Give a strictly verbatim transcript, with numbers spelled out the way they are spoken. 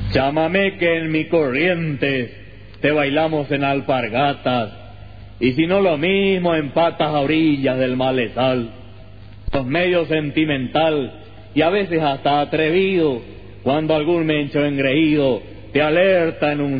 Llámame que en mi corriente te bailamos en alpargatas, y si no lo mismo en patas a orillas del malezal. Sos medio sentimental y a veces hasta atrevido, cuando algún mencho engreído te alerta en un